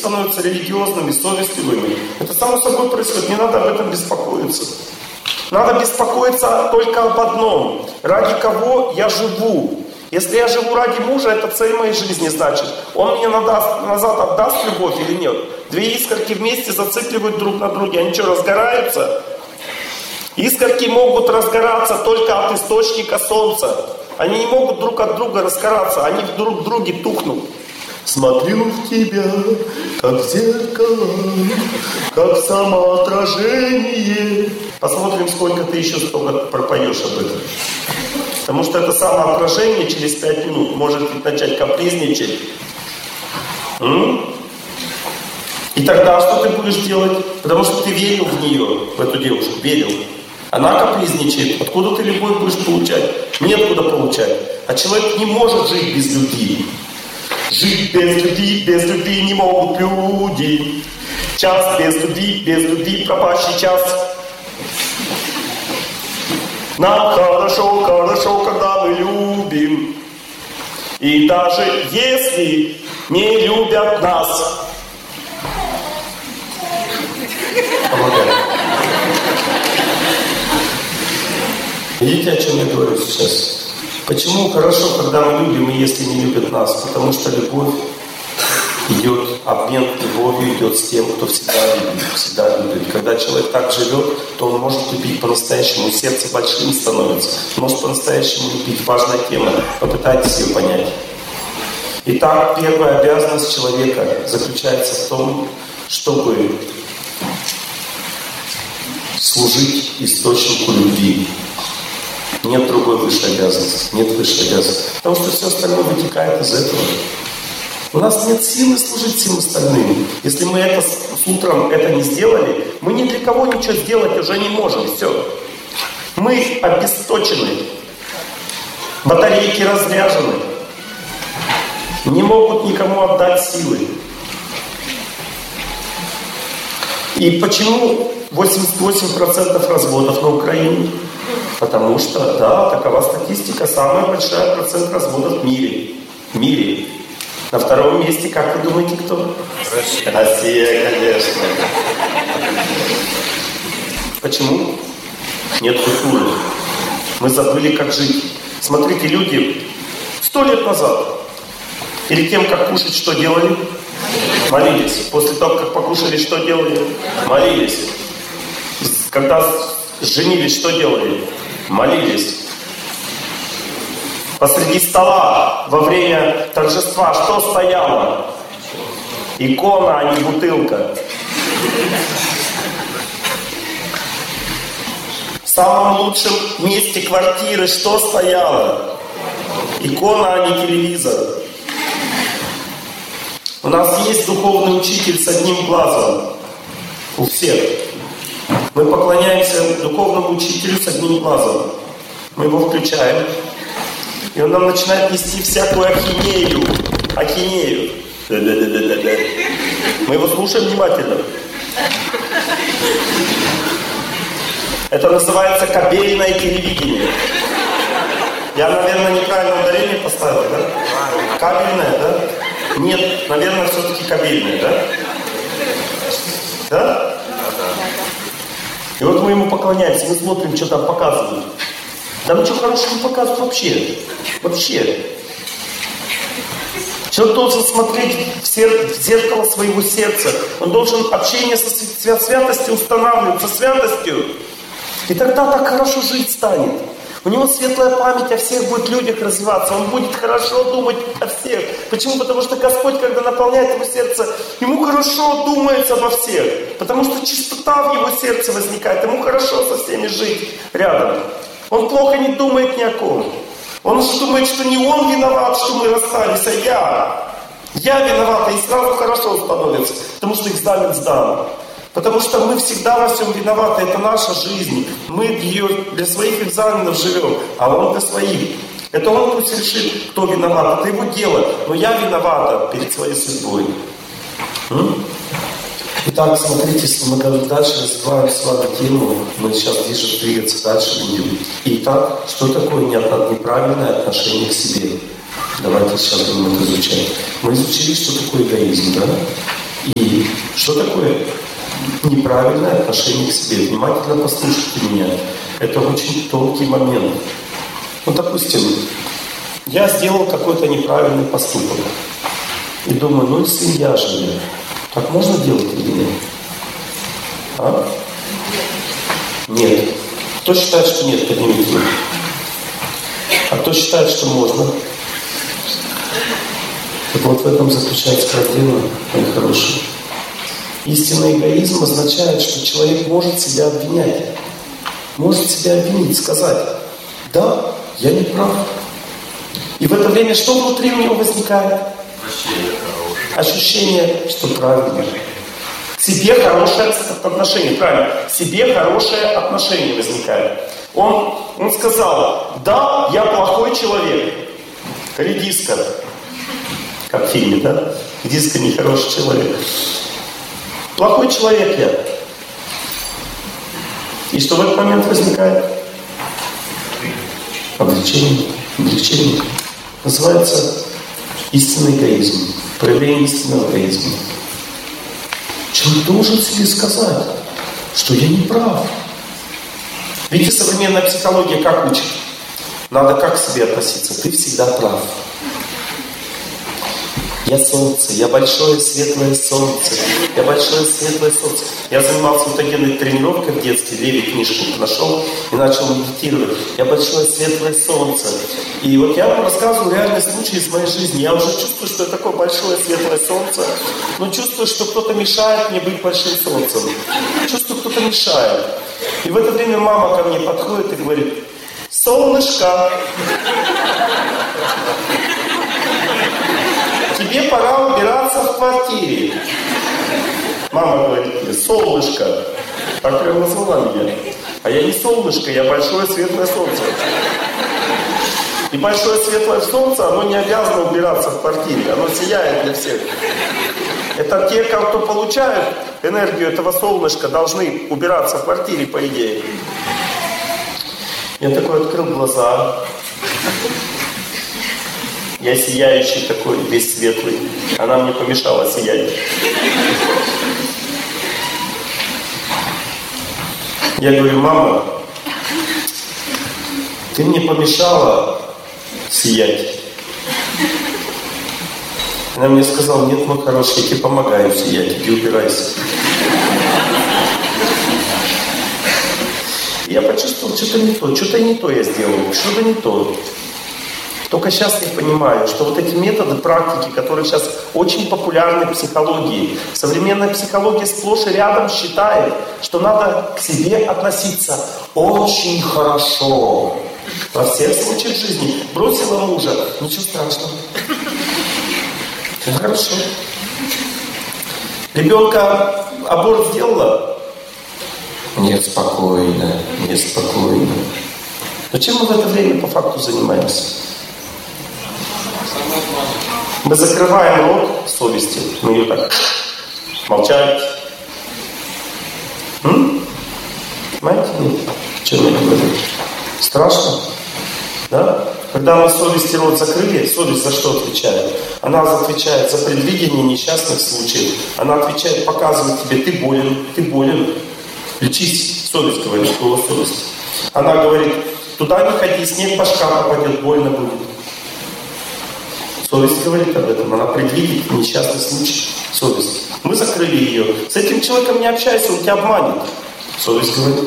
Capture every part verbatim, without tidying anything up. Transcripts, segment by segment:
становятся религиозными, совестливыми. Это само собой происходит, не надо об этом беспокоиться. Надо беспокоиться только об одном. Ради кого я живу? Если я живу ради мужа, это цель моей жизни, значит. Он мне надаст, назад отдаст любовь или нет? Две искорки вместе зацикливают друг на друге. Они что, разгораются? Искорки могут разгораться только от источника солнца. Они не могут друг от друга разгораться. Они друг в друге тухнут. Смотрю в тебя, как в зеркало, как самоотражение. Посмотрим, сколько ты еще столько пропоешь об этом. Потому что это самоотражение через пять минут может начать капризничать. М? И тогда что ты будешь делать? Потому что ты верил в нее, в эту девушку, верил. Она капризничает. Откуда ты любовь будешь получать? Неоткуда получать. А человек не может жить без любви. Жить без любви, без любви не могут люди. Час без любви, без любви пропащий час. Нам хорошо, хорошо, когда мы любим. И даже если не любят нас. Помогай. Видите, о чем я говорю сейчас? Почему хорошо, когда мы любим, и если не любят нас? Потому что любовь идет, обмен любовью идет с тем, кто всегда любит, всегда любит. Когда человек так живет, то он может любить по-настоящему, сердце большим становится. Он может по-настоящему любить. Важная тема. Попытайтесь ее понять. Итак, первая обязанность человека заключается в том, чтобы служить источнику любви. Нет другой высшей обязанности. Нет высшей обязанности. Потому что все остальное вытекает из этого. У нас нет силы служить всем остальным. Если мы это с утром это не сделали, мы ни для кого ничего сделать уже не можем. Все. Мы обесточены. Батарейки разряжены. Не могут никому отдать силы. И почему восемьдесят восемь процентов разводов на Украине? Потому что, да, такова статистика, самая большая процент разводов в мире. В мире. На втором месте, как вы думаете, кто? Россия. Россия, конечно. Почему? Нет культуры. Мы забыли, как жить. Смотрите, люди сто лет назад, перед тем, как кушать, что делали? Молились. После того, как покушали, что делали? Молились. Когда женились, что делали? Молились. Посреди стола во время торжества что стояло? Икона, а не бутылка. В самом лучшем месте квартиры что стояло? Икона, а не телевизор. У нас есть духовный учитель с одним глазом. У всех. Мы поклоняемся духовному учителю с одним глазом. Мы его включаем. И он нам начинает нести всякую ахинею. Ахинею. Да-да-да-да-да. Мы его слушаем внимательно. Это называется кабельное телевидение. Я, наверное, неправильно ударение поставил, да? Кабельное, да? Нет, наверное, все-таки кабельное, да? Да? И вот мы ему поклоняемся, мы смотрим, что там показывают. Да ничего хорошего не показывают вообще. Вообще. Человек должен смотреть в, сер... в зеркало своего сердца. Он должен общение со свя... святостью устанавливать, со святостью. И тогда так хорошо жить станет. У него светлая память о всех будет людях развиваться. Он будет хорошо думать о всех. Почему? Потому что Господь, когда наполняет его сердце, ему хорошо думается обо всех. Потому что чистота в его сердце возникает. Ему хорошо со всеми жить рядом. Он плохо не думает ни о ком. Он же думает, что не он виноват, что мы расстались, а я. Я виновата, и сразу хорошо становится. Потому что экзамен сдан. Потому что мы всегда во всем виноваты. Это наша жизнь. Мы ее для своих экзаменов живем, а он для своих. Это он пусть решит, кто виноват. Это его дело. Но я виновата перед своей судьбой. М? Итак, смотрите, мы дальше развиваем с вами тему. Мы сейчас движем, двигаться дальше будем. Итак, что такое неправильное отношение к себе? Давайте сейчас будем это изучать. Мы изучили, что такое эгоизм, да? И Что такое неправильное отношение к себе? Внимательно послушайте меня. Это очень тонкий момент. Ну, допустим, я сделал какой-то неправильный поступок. И думаю, ну и семья же. Так можно делать или нет? А? Нет. Кто считает, что нет, поднимите руку. А кто считает, что можно? Так вот в этом заключается проблема, мои хорошие. Истинный эгоизм означает, что человек может себя обвинять. Может себя обвинить, сказать, да, я не прав. И в это время что внутри у него возникает? Ощущение, что правильно. К себе хорошее отношение, правильно. К себе хорошее отношение возникает. Он, он сказал, да, я плохой человек. Редиска. Как в фильме, да? Редиска нехороший человек. Плохой человек я. И что в этот момент возникает? Облегчение. Облегчение. Называется истинный эгоизм. Проявление истинного эгоизма. Человек должен себе сказать, что я не прав. Видите, современная психология как учит? Надо как к себе относиться? Ты всегда прав. Я солнце, я большое светлое солнце, я большое светлое солнце. Я занимался аутогенной тренировкой в детстве, Леви книжку нашел и начал медитировать. Я большое светлое солнце. И вот я вам рассказываю реальный случай из моей жизни. Я уже чувствую, что я такое большое светлое солнце, но чувствую, что кто-то мешает мне быть большим солнцем. Чувствую, кто-то мешает. И в это время мама ко мне подходит и говорит, солнышко, тебе пора убираться в квартире. Мама говорит мне, солнышко. Так прям назвала меня. А я не солнышко, я большое светлое солнце. И большое светлое солнце, оно не обязано убираться в квартире. Оно сияет для всех. Это те, кто получают энергию этого солнышка, должны убираться в квартире, по идее. Я такой открыл глаза. Я сияющий такой, весь светлый. Она мне помешала сиять. Я говорю, мама, ты мне помешала сиять. Она мне сказала, нет, мой хороший, я тебе помогаю сиять, иди убирайся. Я почувствовал, что-то не то, что-то не то я сделал, что-то не то. Только сейчас я понимаю, что вот эти методы, практики, которые сейчас очень популярны в психологии, современная психология сплошь и рядом считает, что надо к себе относиться очень хорошо. Во всех случаях жизни. Бросила мужа, ничего страшного. Все хорошо. Ребенка аборт сделала? Нет, спокойно, нет, спокойно. Но чем мы в это время по факту занимаемся? Мы закрываем рот совести, мы ее так молчать. М? Понимаете? Нет. Чем я говорю? Страшно? Да? Когда мы совести рот закрыли, совесть за что отвечает? Она отвечает за предвидение несчастных случаев. Она отвечает, показывает тебе, ты болен, ты болен. Лечись, совесть говорит, голос совести. Она говорит, туда не ходи, снег башка попадет, больно будет. Совесть говорит об этом, она предвидит несчастный случай. Совесть. Мы закрыли ее. С этим человеком не общайся, он тебя обманет. Совесть говорит.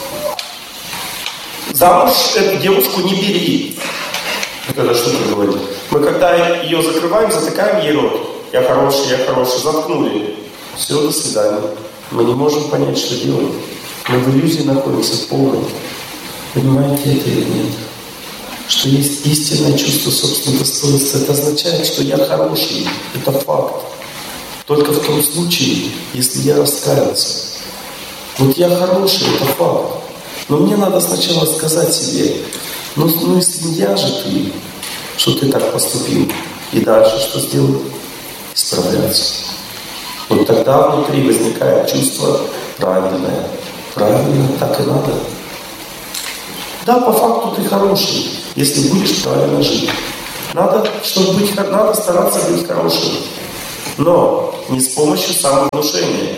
Замуж эту девушку не бери. Это что ты говоришь? Мы когда ее закрываем, затыкаем ей рот. Я хороший, я хороший, заткнули. Все, до свидания. Мы не можем понять, что делать. Мы в иллюзии находимся полной. Понимаете это или нет? Что есть истинное чувство собственного достоинства. Это означает, что я хороший. Это факт. Только в том случае, если я раскаялся. Вот я хороший, это факт. Но мне надо сначала сказать себе, ну, ну если не я же ты, что ты так поступил. И дальше что сделать? Исправляться. Вот тогда внутри возникает чувство правильное. Правильно, так и надо. Да, по факту ты хороший, если будешь правильно жить. Надо, чтобы быть, надо стараться быть хорошим. Но Не с помощью самовнушения.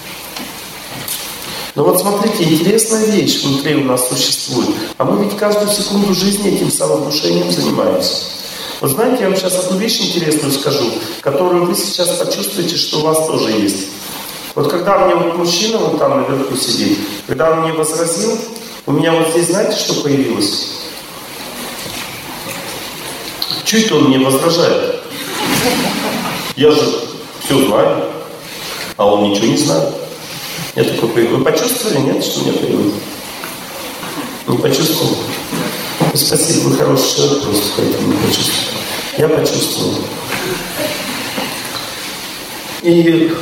Но вот смотрите, интересная вещь внутри у нас существует. А мы ведь каждую секунду жизни этим самовнушением занимаемся. Вот знаете, я вам сейчас одну вещь интересную скажу, которую вы сейчас почувствуете, что у вас тоже есть. Вот когда мне вот мужчина вот там наверху сидит, когда он мне возразил, у меня вот здесь, знаете, что появилось? Чуть он мне возражает. Я же все знаю, а он ничего не знает. Я такой появился. Вы почувствовали, нет, что у меня появилось? Не почувствовал? Ну, спасибо, вы хороший человек, просто поэтому не почувствовал. Я почувствовал. И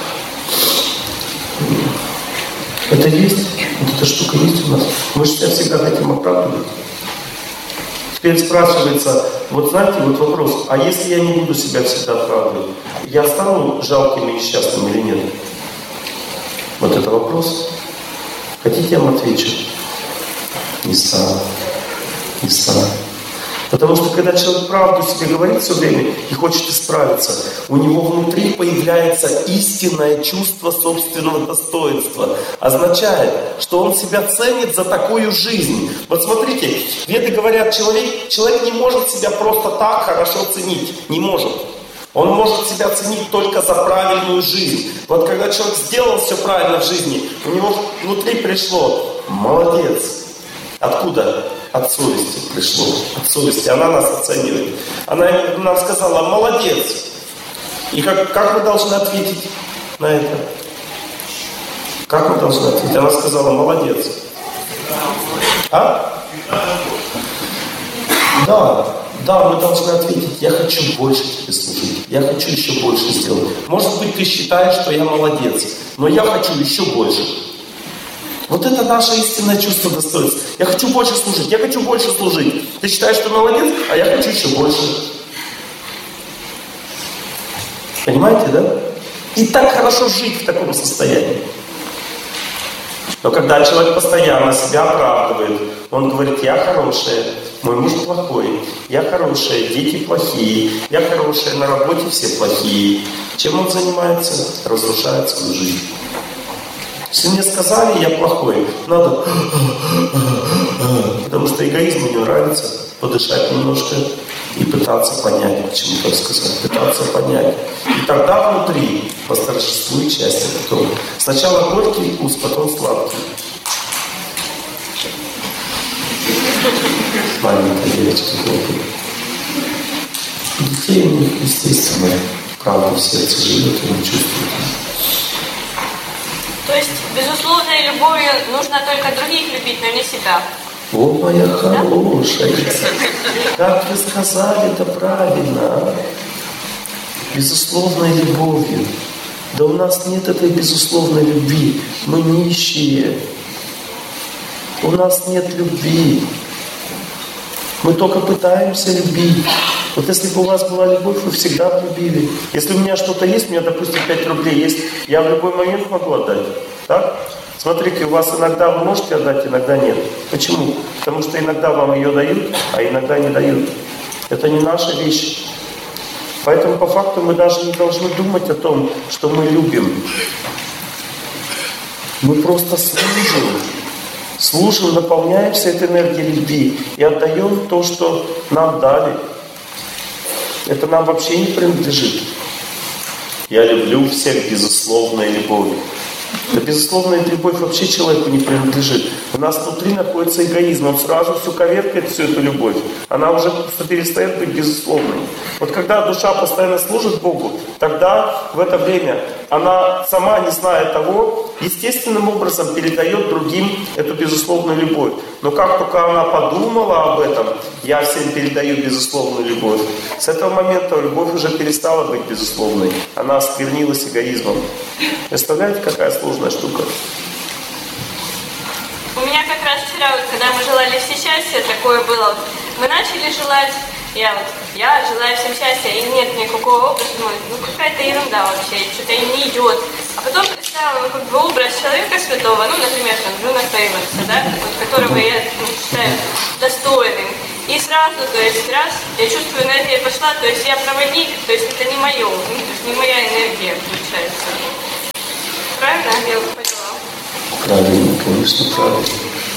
это есть, вот эта штука есть у нас. Мы же себя всегда хотим оправдывать. Теперь спрашивается, вот знаете, вот вопрос, а если я не буду себя всегда оправдывать, я стану жалким и несчастным или нет? Вот это вопрос. Хотите, я вам отвечу? Не стану. Не стану. Потому что когда человек правду себе говорит все время и хочет исправиться, у него внутри появляется истинное чувство собственного достоинства. Означает, что он себя ценит за такую жизнь. Вот смотрите, веды говорят, человек, человек не может себя просто так хорошо ценить. Не может. Он может себя ценить только за правильную жизнь. Вот когда человек сделал все правильно в жизни, у него внутри пришло «молодец». Откуда? От совести пришло. От совести. Она нас оценивает. Она нам сказала «молодец». И как, как мы должны ответить на это? Как мы должны ответить? Она сказала «молодец». А? Да. Да, мы должны ответить, я хочу больше тебе служить, я хочу еще больше сделать. Может быть, ты считаешь, что я молодец, но я хочу еще больше. Вот это наше истинное чувство достоинства. Я хочу больше служить, я хочу больше служить. Ты считаешь, что молодец, а я хочу еще больше. Понимаете, да? И так хорошо жить в таком состоянии. Но когда человек постоянно себя оправдывает, он говорит, я хорошая, мой муж плохой, я хорошая, дети плохие, я хорошая, на работе все плохие. Чем он занимается? Разрушает свою жизнь. Если мне сказали, я плохой, надо... Потому что эгоизму не нравится подышать немножко и пытаться понять, почему так сказать, пытаться понять. И тогда внутри восторжествует счастье потом. Сначала горький вкус, потом сладкий. Маленькая девочка хлопает. Детей у них, естественно, правда в сердце живет, и они чувствуют. То есть, безусловной любовью нужно только других любить, но не себя. О, моя хорошая, как вы сказали, это правильно. Безусловной любовью. Да у нас нет этой безусловной любви. Мы нищие. У нас нет любви. Мы только пытаемся любить. Вот если бы у вас была любовь, вы всегда бы любили. Если у меня что-то есть, у меня, допустим, пять рублей есть, я в любой момент могу отдать. Так? Смотрите, у вас иногда вы можете отдать, иногда нет. Почему? Потому что иногда вам ее дают, а иногда не дают. Это не наша вещь. Поэтому по факту мы даже не должны думать о том, что мы любим. Мы просто служим. Служим, наполняемся этой энергией любви и отдаем то, что нам дали. Это нам вообще не принадлежит. Я люблю всех безусловной любовью. Да безусловная любовь вообще человеку не принадлежит. У нас внутри находится эгоизм. Он сразу все коверкает, всю эту любовь. Она уже просто перестает быть безусловной. Вот когда душа постоянно служит Богу, тогда в это время она сама, не зная того, естественным образом передает другим эту безусловную любовь. Но как только она подумала об этом, я всем передаю безусловную любовь, с этого момента любовь уже перестала быть безусловной. Она осквернилась эгоизмом. Представляете, какая сложная штука? У меня как раз вчера, вот, когда мы желали все счастья, такое было. Вот, мы начали желать, я вот, я желаю всем счастья, и нет никакого образа, ну, ну какая-то ерунда вообще, что-то и не идет. А потом представила ну, как бы образ человека святого, ну, например, там, Джона Фейварса, да, вот, которого я ну, считаю достойным. И сразу, то есть, раз, я чувствую, энергия пошла, то есть я проводник, то есть это не мое, ну, то есть не моя энергия включается. Правильно? Я поняла. Правильно, конечно, правильно.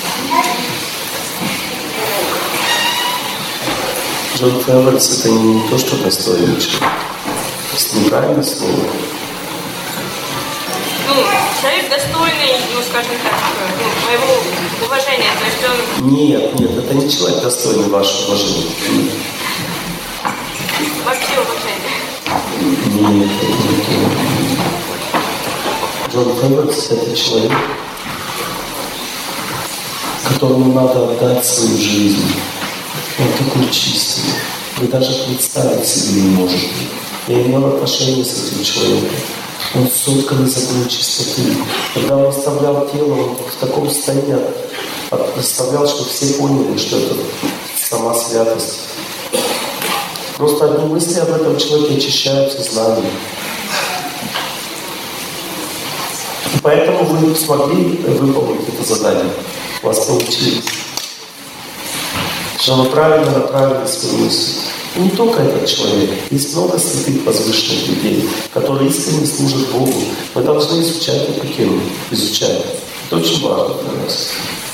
Джон Фейварс это не то, что достойный человек. Это неправильное слово. Ну, человек достойный, ну, скажем так, ну, моего уважения, то есть он... Нет, нет, это не человек достойный вашего уважения. Вообще уважение. Нет, это не то. Джон Фейварс это человек, которому надо отдать свою жизнь. Он такой чистый. Вы даже представить себе не можете. Я имел отношение с этим человеком. Он соткан из одной чистоты. Когда он оставлял тело, он в таком состоянии оставлял, чтобы все поняли, что это сама святость. Просто одни мысли об этом человеке очищают сознание. И поэтому вы смогли выполнить это задание. У вас получилось. Что вы правильно направили свою мысль. И не только этот человек. Есть много святых возвышенных людей, которые искренне служат Богу. Мы должны изучать эту тему. Изучать. Это очень важно для нас.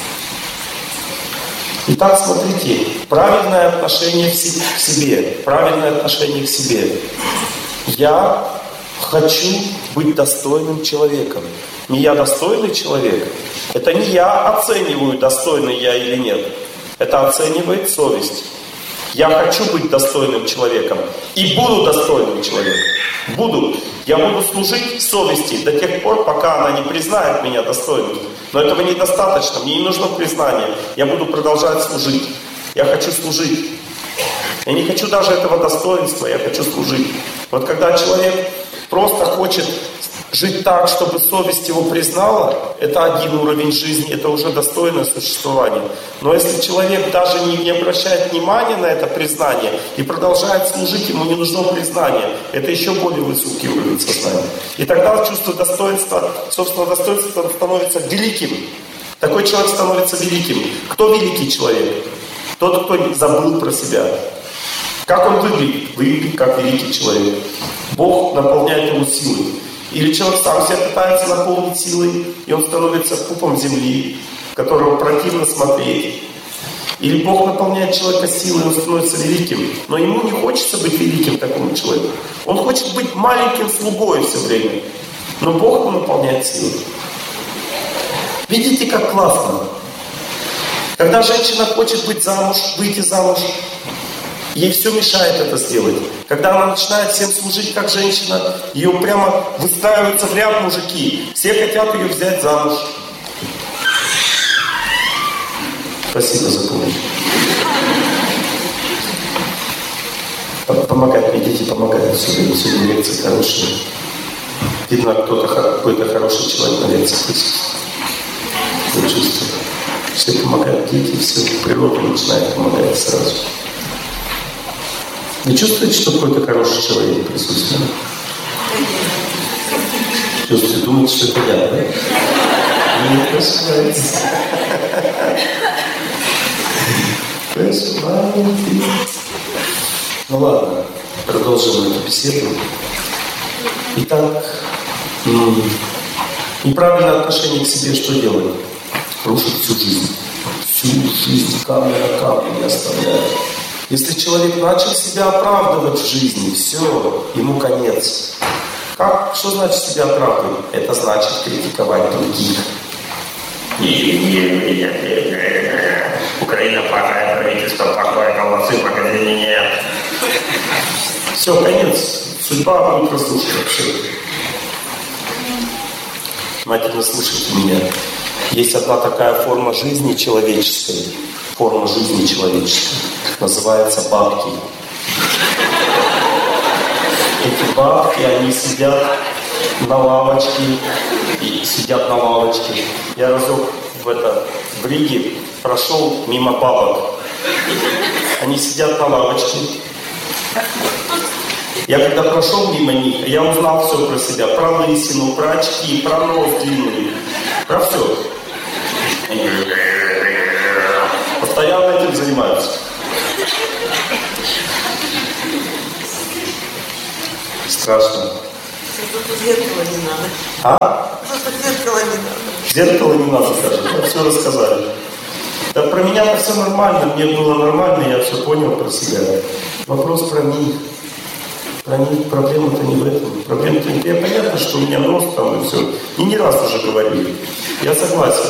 Итак, смотрите. Правильное отношение к себе. Правильное отношение к себе. Я хочу быть достойным человеком. Не я достойный человек. Это не я оцениваю, достойный я или нет. Это оценивает совесть. Я хочу быть достойным человеком. И буду достойным человеком. Буду. Я буду служить совести до тех пор, пока она не признает меня достойным. Но этого недостаточно. Мне не нужно признание. Я буду продолжать служить. Я хочу служить. Я не хочу даже этого достоинства. Я хочу служить. Вот когда человек просто хочет жить так, чтобы совесть его признала, это один уровень жизни, это уже достойное существование. Но если человек даже не, не обращает внимания на это признание и продолжает служить, ему не нужно признание, это еще более высокий уровень сознания. И тогда чувство достоинства, собственно, достоинство становится великим. Такой человек становится великим. Кто великий человек? Тот, кто забыл про себя. Как он выглядит? Выглядит как великий человек. Бог наполняет его силой. Или человек сам себя пытается наполнить силой, и он становится пупом земли, которого противно смотреть. Или Бог наполняет человека силой, и он становится великим. Но ему не хочется быть великим такому человеку. Он хочет быть маленьким слугой все время. Но Бог его наполняет силой. Видите, как классно. Когда женщина хочет быть замуж, выйти замуж, ей все мешает это сделать. Когда она начинает всем служить как женщина, ее прямо выстраиваются в ряд мужики. Все хотят ее взять замуж. Спасибо за помощь. Помогать мне, дети помогают. Сегодня, сегодня лекция хорошая. Видно, кто-то, какой-то хороший человек на лекции присутствует. Я чувствую. Все помогают, дети, все. Природа начинает помогать сразу. Вы чувствуете, что какой-то хороший человек присутствует? Чувствуете, думаете, что это я, да? Не ошибаетесь. Ну ладно, продолжим эту беседу. Итак, неправильное отношение к себе что делает? Рушит всю жизнь. Всю жизнь камня на камне не оставляет. Если человек начал себя оправдывать в жизни, все, ему конец. Как? Что значит себя оправдывать? Это значит критиковать других. Украина плохая, правительство плохое, колбасы в магазине нет. Все, конец. Судьба будет разрушена. Все. Внимательно слушайте меня. Есть одна такая форма жизни человеческой. Форма жизни человеческой. Называется бабки. Эти бабки, они сидят на лавочке. И сидят на лавочке. Я разок в, это, в Риге прошел мимо бабок. Они сидят на лавочке. Я когда прошел мимо них, я узнал все про себя. Про лысину, про очки, про нос длинный. Про все. Постоянно этим занимаются. Страшно. Зеркало не надо. А? Зеркало не надо. Зеркало не надо, скажем. Да, все рассказали. Да про меня-то все нормально, мне было нормально, я все понял про себя. Вопрос про них. Про них проблема-то не в этом. Проблема-то не... Я понятно, что у меня нос там и все. И не раз уже говорили. Я согласен.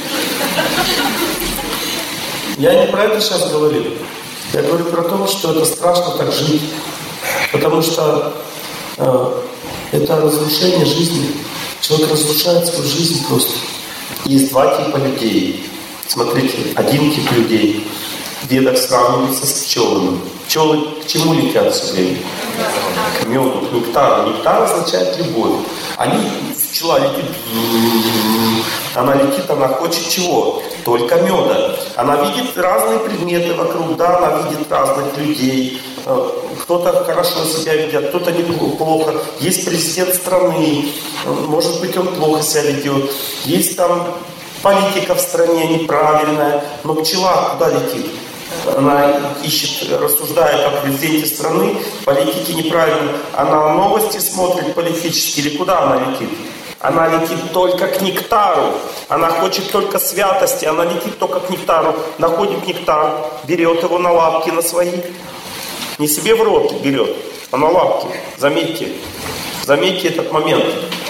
Я не про это сейчас говорю. Я говорю про то, что это страшно так жить. Потому что э, это разрушение жизни. Человек разрушает свою жизнь просто. Есть два типа людей. Смотрите, один тип людей. В ведах сравнивается с пчелами. Пчелы к чему летят все время? К меду, к нектару. Нектар означает любовь. Они, пчела летит, она летит, она хочет чего? Только меда. Она видит разные предметы вокруг, да, она видит разных людей. Кто-то хорошо себя ведет, кто-то неплохо. Есть президент страны, может быть, он плохо себя ведет. Есть там политика в стране неправильная, но пчела куда летит? Она ищет, рассуждая о президенте страны, политики неправильно. Она новости смотрит политические или куда она летит? Она летит только к нектару. Она хочет только святости. Она летит только к нектару. Находит нектар, берет его на лапки на свои. Не себе в рот берет, а на лапки. Заметьте. Заметьте этот момент.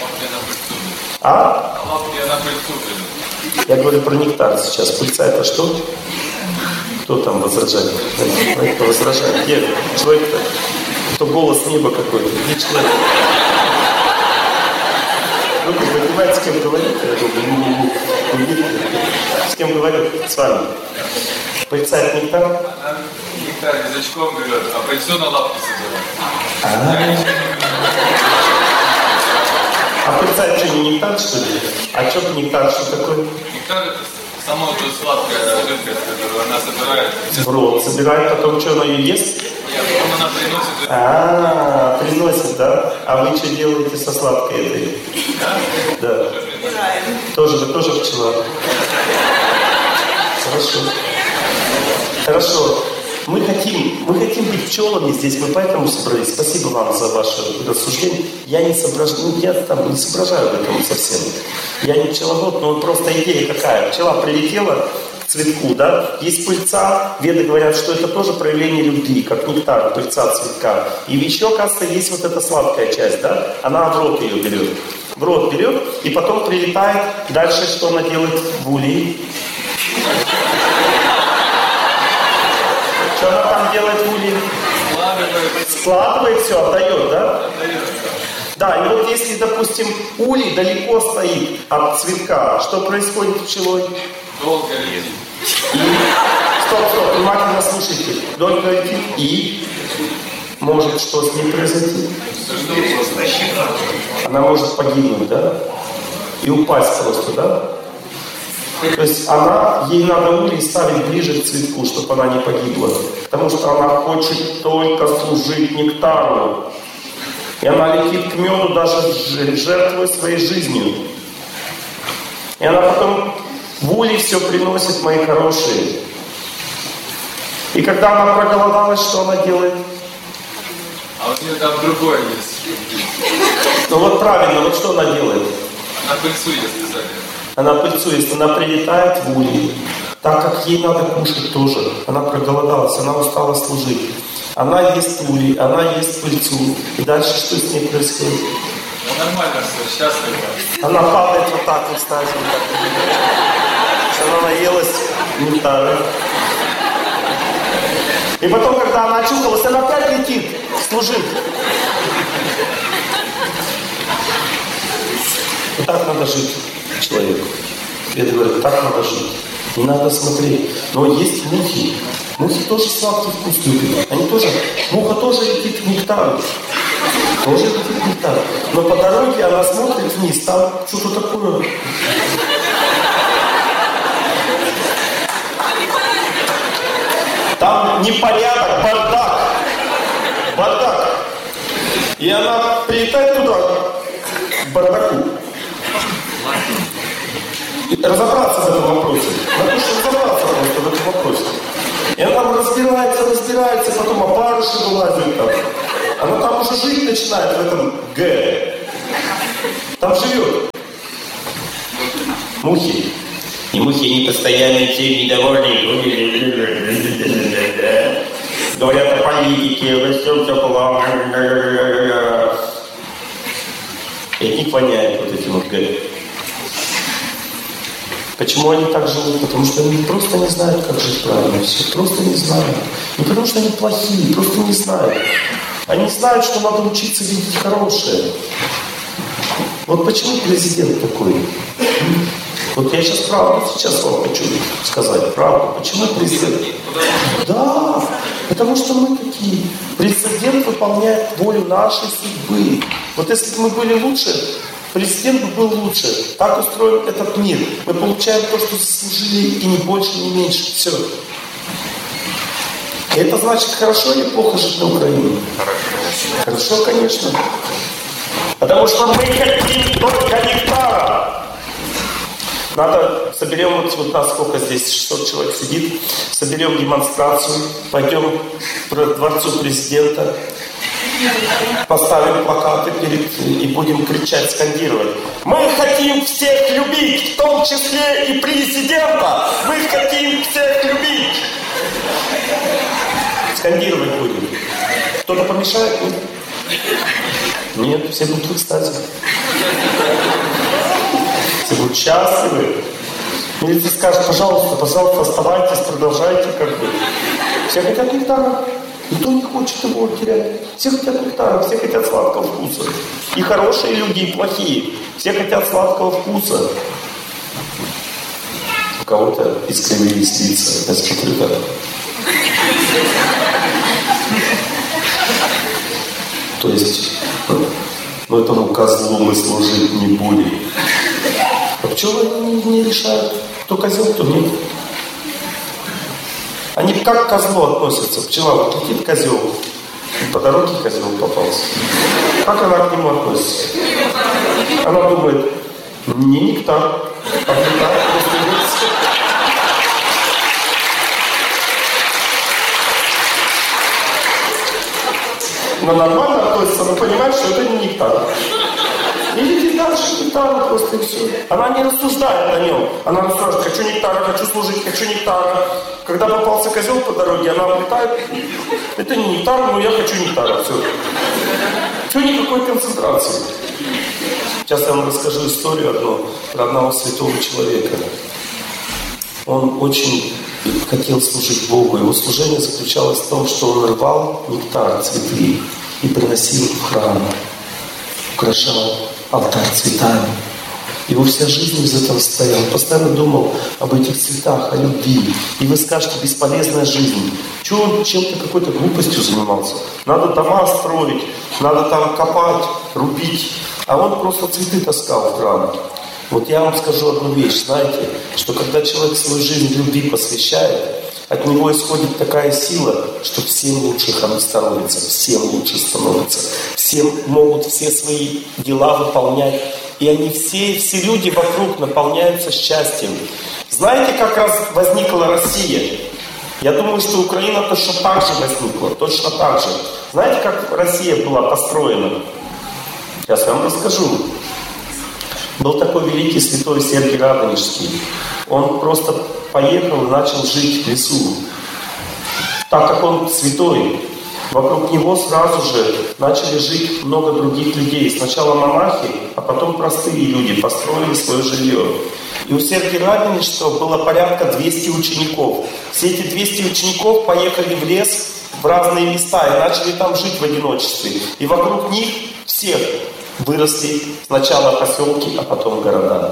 А? Я говорю про нектар сейчас. Пыльца это что? Кто там возражает? Кто возражает? Где человек-то? Кто голос неба какой-то? Где человек? Ну, вы понимаете, с кем говорит? С кем говорю? С вами. Пыльца это нектар? Она нектар язычком берет, а пыльцу на лапки собирает. А пыльца это что, не нектар, что ли? А что нектар, что такое? Нектар это само то сладкая жидкость, которую она собирает. В рот собирает, потом что, она ее ест? Нет, потом она приносит. А, приносит, да? А вы что делаете со сладкой этой? Да. Тоже, вы тоже пчела? Хорошо. Хорошо. Мы хотим, мы хотим быть пчелами здесь, мы поэтому собрались. Спасибо вам за ваше рассуждение. Я не соображаю, ну, я там не соображаю в этом совсем. Я не пчеловод, но просто идея какая. Пчела прилетела к цветку, да? Есть пыльца, веды говорят, что это тоже проявление любви, как нектар, пыльца цветка. И еще, оказывается, есть вот эта сладкая часть, да? Она в рот ее берет. В рот берет, и потом прилетает. Дальше что она делает в улей? Что она там делает в улей? Складывает все, отдает, да? Да, и вот если, допустим, улей далеко стоит от цветка, что происходит с пчелой? Долго летит. И... Стоп, стоп, внимательно слушайте. Долго летит и... Может, что с ней произойти? Она может погибнуть, да? И упасть просто, да? То есть она, ей надо улей ставить ближе к цветку, чтобы она не погибла. Потому что она хочет только служить нектару. И она летит к меду, даже жертвуя своей жизнью. И она потом в улей все приносит, мои хорошие. И когда она проголодалась, что она делает? А вот у нее там другое есть. Ну вот правильно, вот что она делает? Она пыльцу ест, сказали. Она пыльцу ест, она прилетает в улей. Так как ей надо кушать тоже. Она проголодалась, она устала служить. Она ест улей, она ест пыльцу. И дальше что с ней происходит? Ну, нормально все, счастлива. Она падает вот так вот, кстати. Вот так. Она наелась нектара. И потом, когда она очухалась, она опять летит, служит. И так надо жить человеку. Я говорю, так надо жить. Не надо смотреть. Но есть мухи. Мухи тоже сладкий вкус любят. Они тоже, муха тоже летит к нектару. Тоже летит к нектару. Но по дороге она смотрит вниз, там что-то такое. Там непорядок, бардак. Бардак. И она прилетает туда, к бардаку. И разобраться в этом вопросе. Надо что разобраться просто в этом вопросе. И она там разбирается, разбирается, потом опарыши вылазят там. Она там уже жить начинает в этом Г. Там живет. Мухи. И мухи, они постоянно всем недовольны. Говорят о политике, во всем все плохо. И от них воняет вот этим вот Г. Почему они так живут? Потому что они просто не знают, как жить правильно. Все. Просто не знают. Не потому что они плохие, просто не знают. Они знают, что надо учиться видеть хорошее. Вот почему президент такой? Вот я сейчас правду сейчас вам хочу сказать. Правду. Почему президент? Да, потому что мы такие. Президент выполняет волю нашей судьбы. Вот если бы мы были лучше, президент бы был лучше. Так устроен этот мир. Мы получаем то, что заслужили, и не больше, не меньше. Все. И это значит, хорошо или плохо жить на Украине? Хорошо, конечно. Потому что мы хотим только нектара. Надо, соберем, вот, вот нас сколько здесь, шестьсот человек сидит, соберем демонстрацию, пойдем к дворцу президента, поставим плакаты перед, и будем кричать, скандировать. Мы хотим всех любить, в том числе и президента. Мы хотим всех любить. Скандировать будем. Кто-то помешает? Нет? Нет, все будут в экстазе. Все будут счастливы. Милиция скажет, пожалуйста, пожалуйста, оставайтесь, продолжайте как бы. Все хотят нектара. Никто не хочет его терять. Все хотят нектара, все хотят сладкого вкуса. И хорошие люди, и плохие. Все хотят сладкого вкуса. У кого-то искривились лица. Я смотрю, да. То есть, ну, этому козлу мы служить не будем. А пчелы не, не решают, кто козел, кто нет. Они как к козлу относятся. Пчела вот летит козел, по дороге козел попался. Как она к нему относится? Она думает, не нектар, а нектар просто есть. Но нормально относится, но понимает, что это не нектар. И летит дальше нектар просто и все. Она не рассуждает о нем. Она рассуждает, хочу нектара, хочу служить, хочу нектара. Когда попался козел по дороге, она облетает. Это не нектар, но я хочу нектара. Все. Все, никакой концентрации. Сейчас я вам расскажу историю одну про одного святого человека. Он очень хотел служить Богу. Его служение заключалось в том, что он рвал нектар, цветы и приносил в храм. Украшал алтарь цветами. Его вся жизнь из этого состояла. Он постоянно думал об этих цветах, о любви. И вы скажете, бесполезная жизнь. Чего он чем-то какой-то глупостью занимался? Надо дома строить, надо там копать, рубить. А он просто цветы таскал в храм. Вот я вам скажу одну вещь, знаете, что когда человек свою жизнь любви посвящает, от него исходит такая сила, что всем лучше храм становится, всем лучше становится. Всем могут все свои дела выполнять. И они все, все люди вокруг наполняются счастьем. Знаете, как раз возникла Россия? Я думаю, что Украина точно так же возникла, точно так же. Знаете, как Россия была построена? Сейчас я вам расскажу. Был такой великий святой Сергий Радонежский. Он просто поехал и начал жить в лесу. Так как он святой, вокруг него сразу же начали жить много других людей. Сначала монахи, а потом простые люди построили свое жилье. И у Сергия Радонежского было порядка двести учеников. Все эти двести учеников поехали в лес, в разные места и начали там жить в одиночестве. И вокруг них всех выросли сначала поселки, а потом города.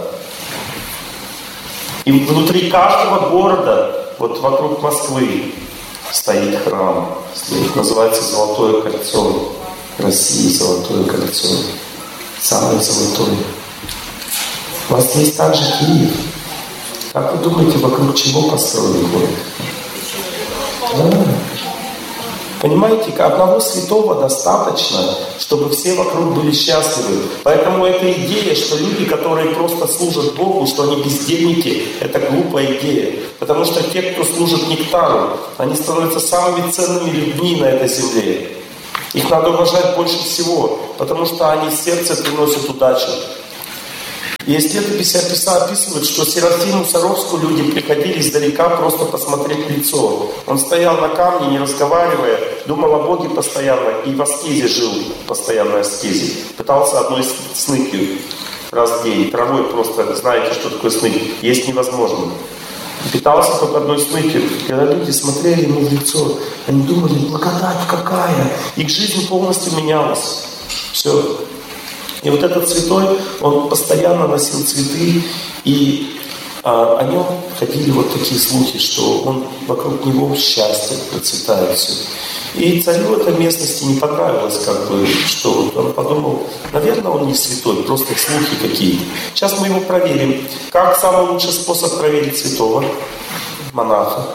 И внутри каждого города, вот вокруг Москвы, стоит храм. Стоит, называется Золотое кольцо. России Золотое кольцо. Самое золотое. У вас есть также Киев. Как вы думаете, вокруг чего построен город? Да. Понимаете, одного святого достаточно, чтобы все вокруг были счастливы. Поэтому эта идея, что люди, которые просто служат Богу, что они бездельники, это глупая идея. Потому что те, кто служит нектару, они становятся самыми ценными людьми на этой земле. Их надо уважать больше всего, потому что они в сердце приносят удачу. Есть летописи описывают, что Серафиму Саровску люди приходили издалека просто посмотреть в лицо. Он стоял на камне, не разговаривая, думал о Боге постоянно и в аскезе жил, постоянно в аскезе. Пытался одной сныкью раз в день, травой просто, знаете, что такое снык, есть невозможно. Питался только одной сныкью. Когда люди смотрели ему в лицо, они думали, благодать какая, их жизнь полностью менялась. Все. И вот этот святой, он постоянно носил цветы, и а, о нем ходили вот такие слухи, что он вокруг него счастье процветает все. И царю этой местности не понравилось, как бы, что он подумал, наверное, он не святой, просто слухи какие-то. Сейчас мы его проверим. Как самый лучший способ проверить святого монаха?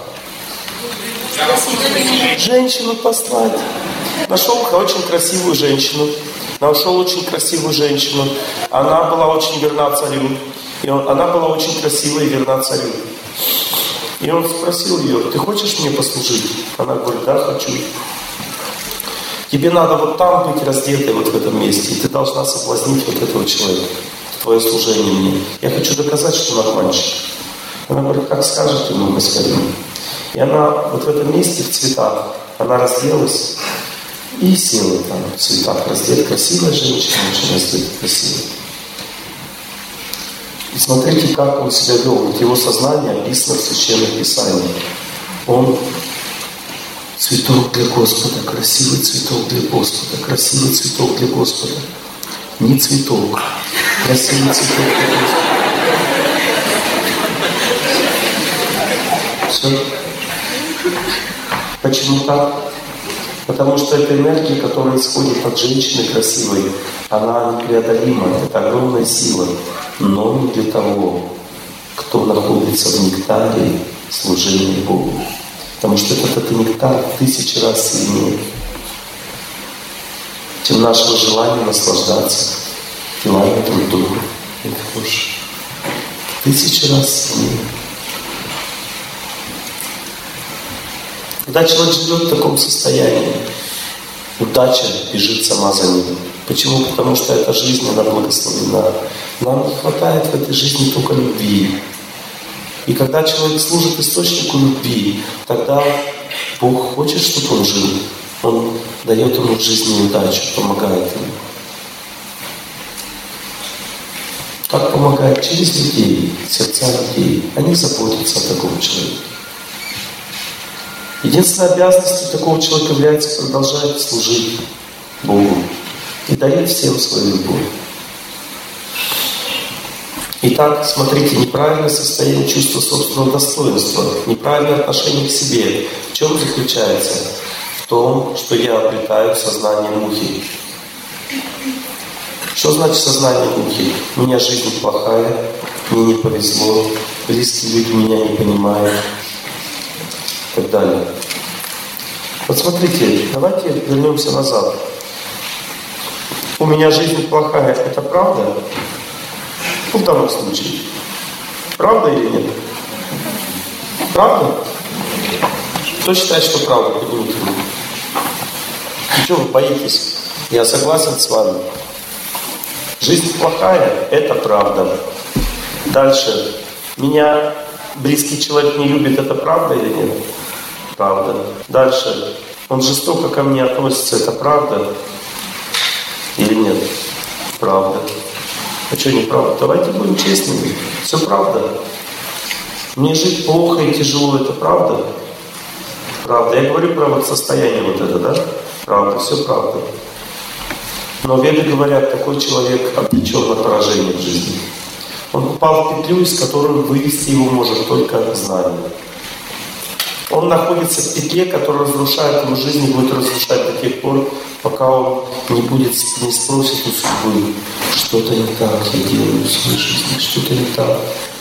Женщину послать. Нашел очень красивую женщину. Нашел очень красивую женщину. Она была очень верна царю. И он, она была очень красивая и верна царю. И он спросил ее, ты хочешь мне послужить? Она говорит, да, хочу. Тебе надо вот там быть раздетой, вот в этом месте. И ты должна соблазнить вот этого человека. Твое служение мне. Я хочу доказать, что он обманщик. Она говорит, как скажете ему, господин. И она вот в этом месте, в цветах, она разделась и села там в цветах. Раздета красивая женщина, очень раздета красивая. И смотрите, как он себя вел. Вот его сознание описано в Священных Писаниях. Он цветок для Господа, красивый цветок для Господа, красивый цветок для Господа. Не цветок, красивый цветок для Господа. Все. Почему так? Потому что эта энергия, которая исходит от женщины красивой, она непреодолима, это огромная сила. Но не для того, кто находится в нектаре служения Богу. Потому что этот, этот нектар в тысячи раз сильнее, чем наше желание наслаждаться телами друг друга. Это тоже в тысячи раз сильнее. Когда человек живет в таком состоянии, удача бежит сама за ним. Почему? Потому что эта жизнь, она благословена. Нам не хватает в этой жизни только любви. И когда человек служит источнику любви, тогда Бог хочет, чтобы он жил. Он дает ему в жизни удачу, помогает ему. Как помогает? Через людей, сердца людей. Они заботятся о таком человеке. Единственной обязанностью такого человека является продолжать служить Богу и дарить всем свою любовь. Итак, смотрите, неправильное состояние чувства собственного достоинства, неправильное отношение к себе. В чем заключается? В том, что я обретаю сознание мухи. Что значит сознание мухи? У меня жизнь плохая, мне не повезло, близкие люди меня не понимают и так далее. Вот смотрите, давайте вернемся назад. У меня жизнь плохая, это правда? Ну, в данном случае. Правда или нет? Правда? Кто считает, что правда? Поднимите руку. Чего вы боитесь? Я согласен с вами. Жизнь плохая, это правда. Дальше. Меня близкий человек не любит, это правда или нет? Правда. Дальше. Он жестоко ко мне относится, это правда или нет? Правда. А что неправда? Давайте будем честными. Все правда. Мне жить плохо и тяжело, это правда? Правда. Я говорю про вот состояние вот это, да? Правда, все правда. Но веды говорят, такой человек обречен на поражение в жизни. Он попал в петлю, из которой вывести его может только знание. Он находится в петле, которая разрушает его жизнь и будет разрушать до тех пор, пока он не будет, не спросит у судьбы, что-то не так я делаю в своей жизни, что-то не так.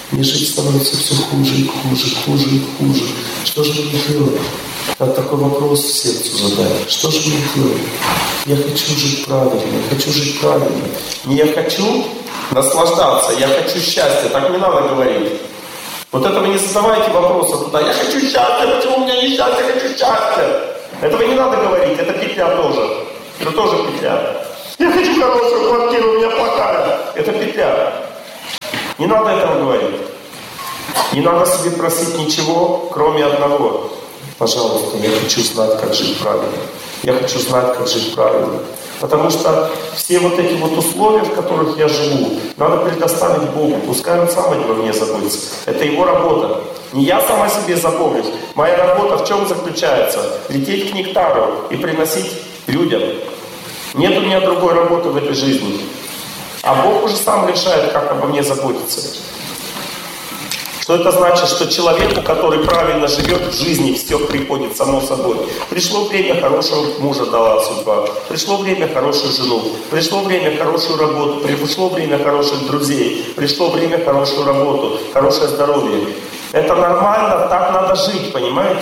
Мне жить становится все хуже и хуже, хуже и хуже. Что же мне делать? Надо такой вопрос в сердце задать. Что же мне делать? Я хочу жить правильно, я хочу жить правильно. Не я хочу наслаждаться, я хочу счастья. Так не надо говорить. Вот этого не задавайте вопроса туда. Я хочу счастья, почему у меня не счастье, я хочу счастья. Этого не надо говорить, это петля тоже. Это тоже петля. Я хочу хорошую квартиру, у меня плохая. Это петля. Не надо этого говорить. Не надо себе просить ничего, кроме одного. Пожалуйста, я хочу знать, как жить правильно. Я хочу знать, как жить правильно. Потому что все вот эти вот условия, в которых я живу, надо предоставить Богу. Пускай Он сам обо мне заботится. Это Его работа. Не я сама себе забочусь. Моя работа в чем заключается? Лететь к нектару и приносить людям. Нет у меня другой работы в этой жизни. А Бог уже сам решает, как обо мне заботиться. Что это значит? Что человеку, который правильно живет в жизни, все приходит само собой. Пришло время, хорошего мужа дала судьба. Пришло время, хорошую жену. Пришло время, хорошую работу. Пришло время, хороших друзей. Пришло время, хорошую работу. Хорошее здоровье. Это нормально, так надо жить, понимаете?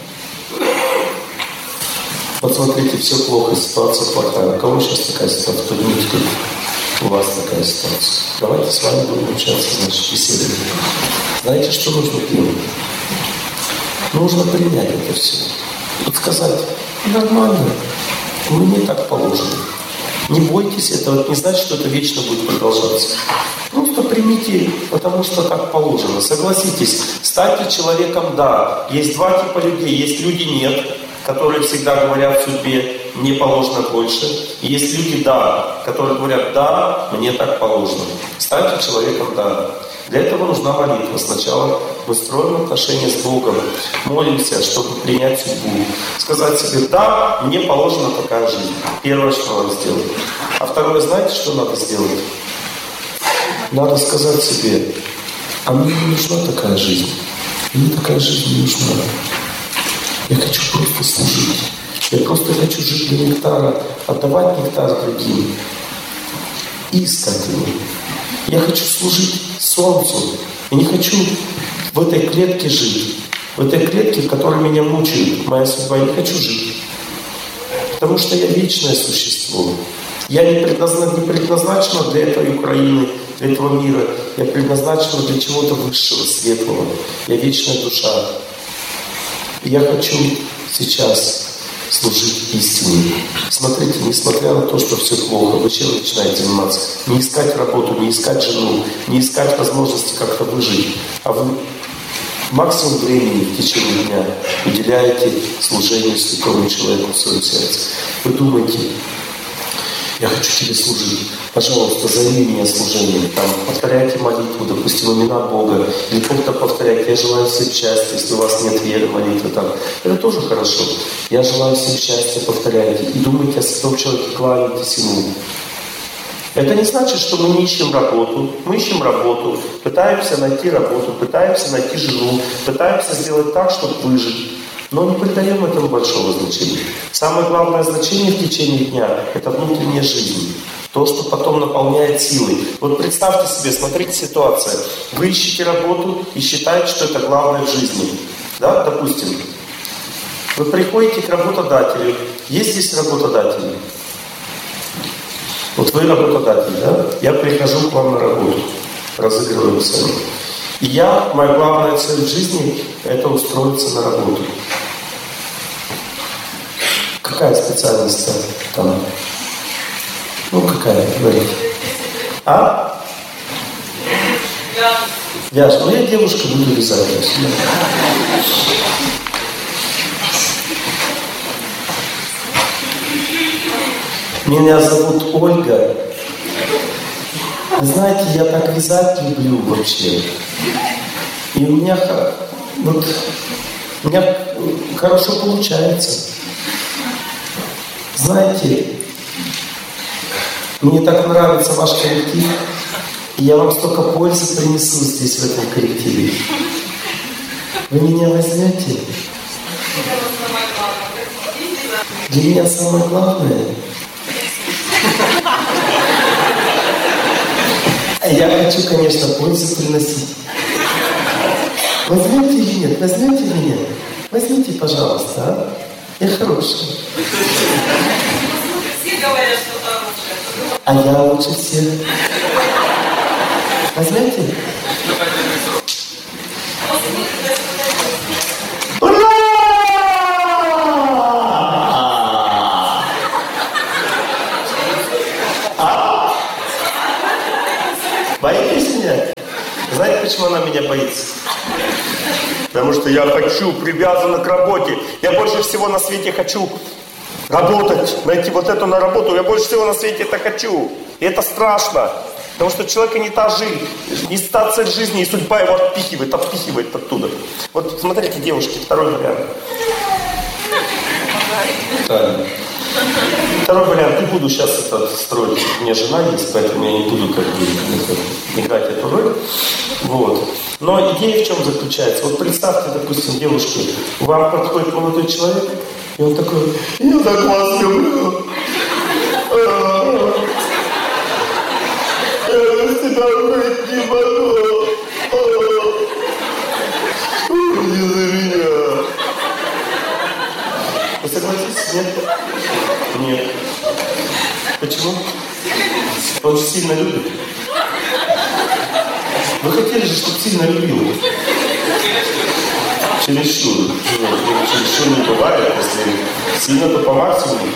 Вот смотрите, все плохо, ситуация плохая. У кого сейчас такая ситуация? Поднимите руку. У вас такая ситуация. Давайте с вами будем общаться, значит, беседовать. Знаете, что нужно делать? Нужно принять это все. Вот сказать, нормально, мне так положено. Не бойтесь этого, это не значит, что это вечно будет продолжаться. Просто примите, потому что так положено. Согласитесь, станьте человеком «да». Есть два типа людей. Есть люди «нет», которые всегда говорят в судьбе «мне положено больше». И есть люди «да», которые говорят «да, мне так положено». Станьте человеком «да». Для этого нужна молитва. Сначала мы строим отношения с Богом, молимся, чтобы принять судьбу. Сказать себе «да, мне положена такая жизнь». Первое, что надо сделать. А второе, знаете, что надо сделать? Надо сказать себе: а мне не нужна такая жизнь. Мне такая жизнь не нужна. Я хочу просто служить. Я просто хочу жить для нектара, отдавать нектар другим и искать его. Я хочу служить солнцу. Я не хочу в этой клетке жить. В этой клетке, в которой меня мучает моя судьба, я не хочу жить. Потому что я вечное существо. Я не предназначен, не предназначен для этой Украины, для этого мира. Я предназначен для чего-то высшего, светлого. Я вечная душа. И я хочу сейчас служить истине. Смотрите, несмотря на то, что все плохо, вы чем начинаете заниматься? Не искать работу, не искать жену, не искать возможности как-то выжить. А вы максимум времени в течение дня уделяете служению святому человеку в своем сердце. Вы думаете: я хочу тебе служить. Пожалуйста, зови меня служением. Там, повторяйте молитву, допустим, имена Бога. Или как-то повторяйте: я желаю всем счастья, если у вас нет веры, молитвы там. Это тоже хорошо. Я желаю всем счастья, повторяйте. И думайте о святом человеке, кланяйтесь ему. Это не значит, что мы не ищем работу. Мы ищем работу, пытаемся найти работу, пытаемся найти жену, пытаемся сделать так, чтобы выжить. Но не придаем этому большого значения. Самое главное значение в течение дня – это внутренняя жизнь. То, что потом наполняет силой. Вот представьте себе, смотрите ситуация. Вы ищете работу и считаете, что это главное в жизни. Да, допустим. Вы приходите к работодателю. Есть здесь работодатели? Вот вы работодатель, да? Я прихожу к вам на работу. Разыгрываем сцену. И я, моя главная цель в жизни – это устроиться на работу. Какая специальность там? Ну, какая, говорите? А? Вяж. Ну, я девушка, буду вязать. Меня зовут Ольга. Знаете, я так вязать люблю вообще. И у меня, вот, у меня хорошо получается. Знаете, мне так нравится ваш коллектив, и я вам столько пользы принесу здесь, в этом коллективе. Вы меня возьмете? Для меня самое главное. Я хочу, конечно, пользу приносить. Возьмете или нет? Возьмете или нет? Возьмите, пожалуйста, а? Я хорошая. Все говорят, что хорошая. А я лучше всех. Возьмете? Ура! А? Боитесь меня? Знаете, почему она меня боится? Потому что я хочу, привязана к работе. Я больше всего на свете хочу работать, найти вот эту на работу. Я больше всего на свете это хочу. И это страшно. Потому что человека не та жизнь, не та цель жизни, и судьба его отпихивает, отпихивает оттуда. Вот смотрите, девушки, второй вариант. Правильно. Второй вариант, не буду сейчас это строить. У меня жена есть, поэтому я не буду как бы играть эту роль. Вот. Но идея в чем заключается? Вот представьте, допустим, девушку, вам подходит молодой человек, и он такой: я так вас люблю. Я без тебя жить не могу. Не за меня. Вы согласитесь? Нет? Нет. Почему? Он же сильно любит. Вы хотели же, чтобы сильно любил. Чересчур. Нет, чересчур не бывает. Если сильно, то по максимуму.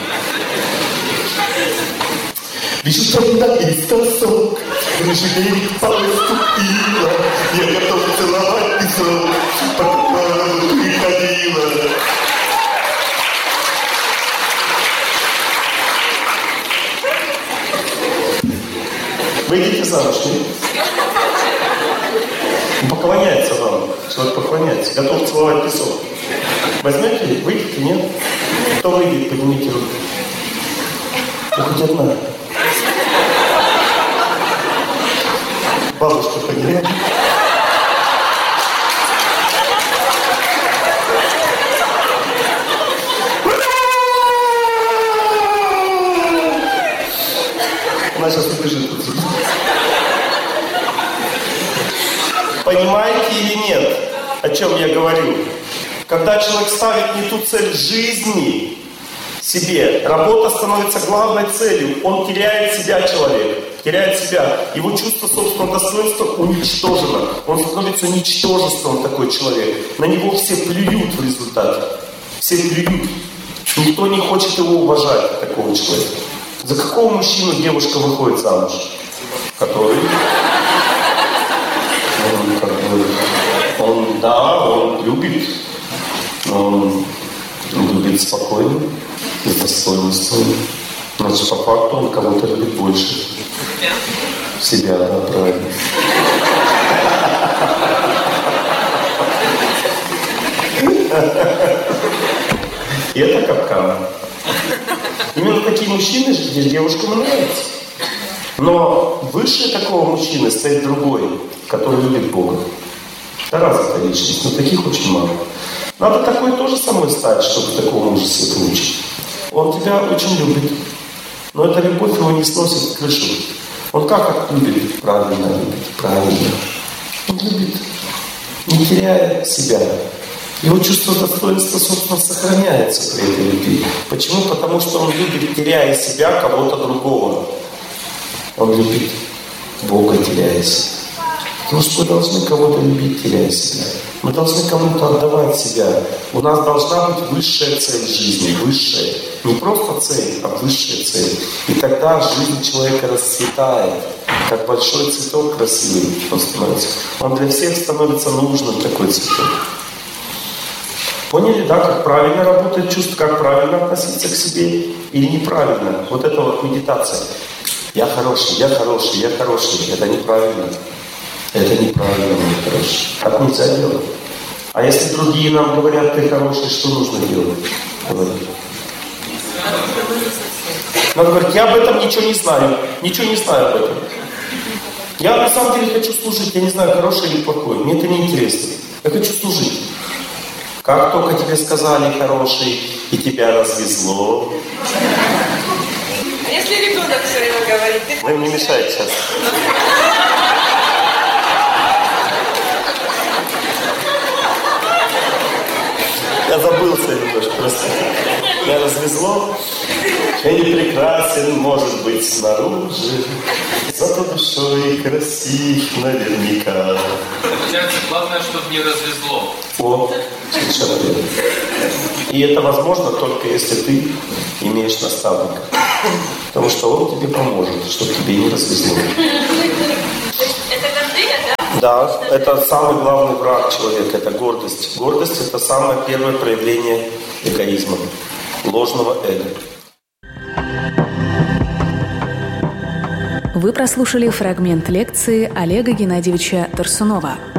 Вижу тогда наискосок, рыжий поступила, я готов целовать песок, пока приходила. Выйдите замуж, нет? Он поклоняется вам, человек поклоняется, готов целовать песок. Возьмете, выйдете, нет? Кто выйдет, поднимите руку. Я хоть одна. Бабушка поняла. Она сейчас убежит отсюда. Понимаете или нет, о чем я говорю? Когда человек ставит не ту цель жизни себе, работа становится главной целью, он теряет себя, человек, теряет себя. Его чувство собственного достоинства уничтожено. Он становится ничтожеством, такой человек. На него все плюют в результате. Все плюют. Никто не хочет его уважать, такого человека. За какого мужчину девушка выходит замуж? Который... Он, как бы, он, да, он любит, но он любит спокойно, с достоинством. Значит, по факту он кого-то любит больше. Себя, да, правильно. И это капкан. Именно такие мужчины девушкам нравятся. Но выше такого мужчины стоит другой, который любит Бога. Это развитая личность, но таких очень мало. Надо такой тоже самой стать, чтобы такого мужа себе получить. Он тебя очень любит, но эта любовь его не сносит в крышу. Он как любит? Правильно любит, правильно. Он любит, не теряя себя. Его чувство достоинства, собственно, сохраняется при этой любви. Почему? Потому что он любит, теряя себя, кого-то другого. Он любит Бога, теряя себя. Потому что мы должны кого-то любить, теряя себя. Мы должны кому-то отдавать себя. У нас должна быть высшая цель жизни. Высшая. Не просто цель, а высшая цель. И тогда жизнь человека расцветает. Как большой цветок красивый он становится. Он для всех становится нужным, такой цветок. Поняли, да, как правильно работает чувство, как правильно относиться к себе или неправильно? Вот это вот медитация. Я хороший, я хороший, я хороший. Это неправильно. Это неправильно, мой хороший. Так нельзя делать. А если другие нам говорят, ты хороший, что нужно делать? Говорит. Надо говорить, я об этом ничего не знаю. Ничего не знаю об этом. Я на самом деле хочу служить. Я не знаю, хороший или плохой. Мне это не интересно. Я хочу служить. Как только тебе сказали хороший, и тебя развезло. А если ребенок все время говорит? Вы мне мешаете сейчас. Меня развезло. Я не прекрасен, может быть, снаружи, зато душой красив наверняка. Получается, главное, чтобы не развезло. О, совершенно верно. И это возможно только если ты имеешь наставника. Потому что он тебе поможет, чтобы тебе не развезло. Это гордыня, да? Да, это самый главный враг человека, это гордость. Гордость – это самое первое проявление эгоизма, ложного эго. Вы прослушали фрагмент лекции Олега Геннадьевича Тарсунова.